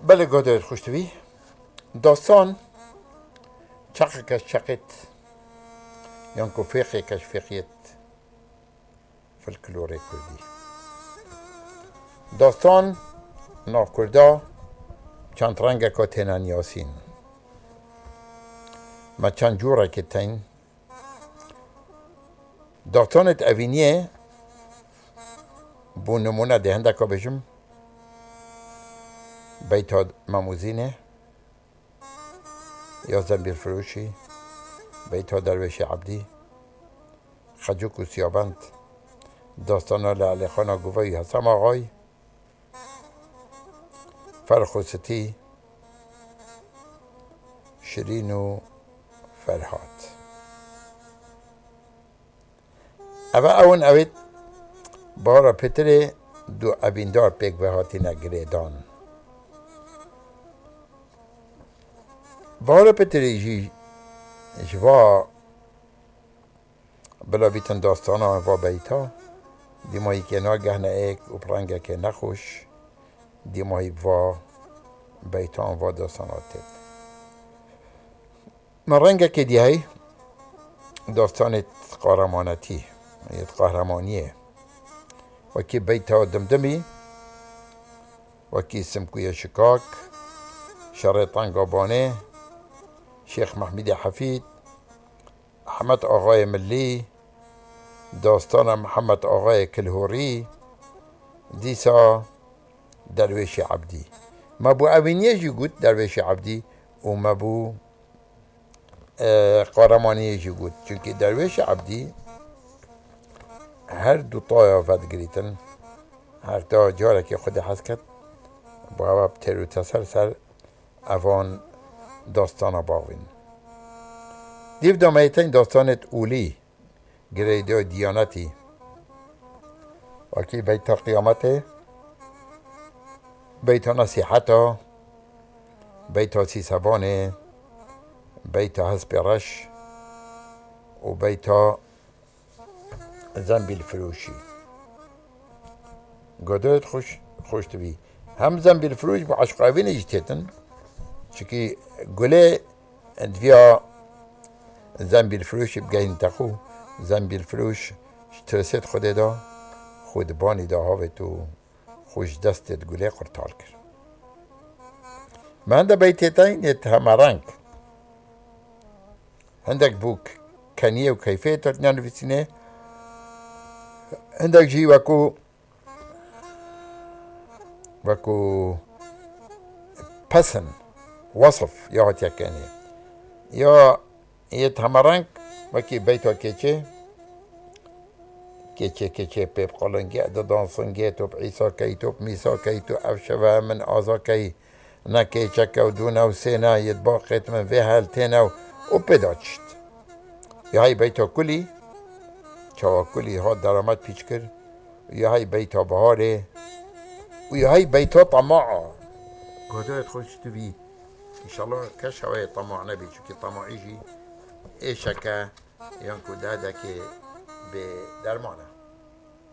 بله گادر خوشتوی داستان چقه کش چقت یانکو فیقه کش فیقیت فلکلوره کردی داستان ناف کردا چند رنگه که تینن یاسین ما چند جوره که تین داستانت اوینیه بو نمونه دهنده که بجم بیتا مموزینه یا زنبیل فروشی بیتا درویش عبدی خجوک و سیابند داستانا لعلی خانا گوهی حسام آقای فرخوستی شیرین و فرهاد اون اوید بارا پتر دو اویندار پیک به هاتی نگریدان بارا پتر جوا بلا بیتن داستانا و بیتا دیمایی که ناگه نه ایک و پرنگه که نخوش دیمایی و بیتان و داستانات من رنگه که دیهی داستانت قهرمانتی یه قهرمانیه وکی بیتا دمدمی وکی سمکوی شکاک شرطان قابانه شیخ محمد حفید احمد آقای ملی داستان محمد آقای کلهوری دیسا درویش عبدی ما بو اوینیه جی گود درویش عبدی و ما بو قهرمانیه جی گود چونکه درویش عبدی هر دو طایه ود گریتن هر تا جاره که خود حس کرد با او ترو تسلسل اوان داستان باوین دیو دامایتین داستانت اولی گریدو دیانتی وکی بیتا قیامته بیتا نصیحتا بیتا سیسبانه بیتا حسب رش و بیتا زنبیل فروشی گدایت خوش تبی هم زنبیل فروش با عشقاوی نجتیتن چکی گله دویا زنبیل فروش بگین تخو زنبیل فروش ترسید خود دا خود بانی دا هاوی تو خوش دستت گله قرطال کرد من دا بیتیتین یه همه رنگ هندک بوک کنیه و کیفیت تا ننویسینه هندک جی وکو پسن وصف یا هات یکنی یا یه همه رنگ وکی بیتا کچه پیب قلنگی دادان سنگی توب عیسا کی توب میسا کی تو افشوه من آزا کی نکی چکه و دونه و سینه ید باقیت من وی هلتینه و پیداچت یا های بیتا کلی چاوا کلی ها درامت پیچ کر یا های بیتا بهاره و یا های بیتا طماعه گهدایت خوش توی انشالله کش هوای طماع نبی چونکه طماعی جی ایشکه یانکو داده که به درمانه